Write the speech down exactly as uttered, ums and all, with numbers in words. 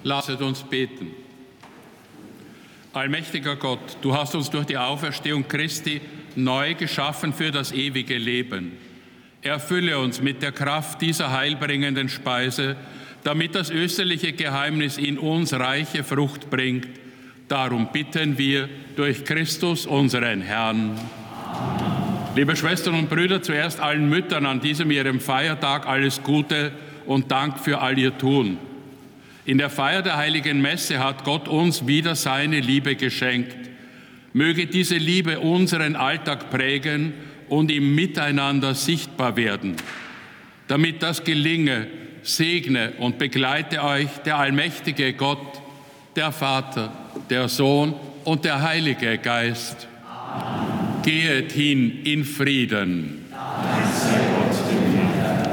Lasset uns beten. Allmächtiger Gott, du hast uns durch die Auferstehung Christi neu geschaffen für das ewige Leben. Erfülle uns mit der Kraft dieser heilbringenden Speise, damit das österliche Geheimnis in uns reiche Frucht bringt. Darum bitten wir durch Christus, unseren Herrn. Liebe Schwestern und Brüder, zuerst allen Müttern an diesem ihrem Feiertag alles Gute und Dank für all ihr Tun. In der Feier der Heiligen Messe hat Gott uns wieder seine Liebe geschenkt. Möge diese Liebe unseren Alltag prägen und im Miteinander sichtbar werden. Damit das gelinge, segne und begleite euch der allmächtige Gott, der Vater, der Sohn und der Heilige Geist. Amen. Gehet hin in Frieden. Amen.